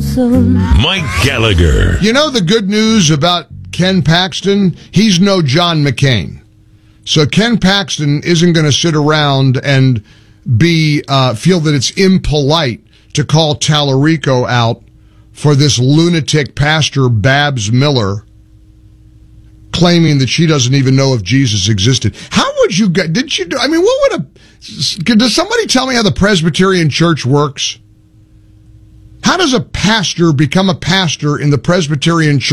lonesome. Mike Gallagher. You know the good news about Ken Paxton? He's no John McCain. So Ken Paxton isn't going to sit around and feel that it's impolite to call Tallarico out for this lunatic pastor, Babs Miller, claiming that she doesn't even know if Jesus existed. How would you get, does somebody tell me how the Presbyterian Church works? How does a pastor become a pastor in the Presbyterian Church?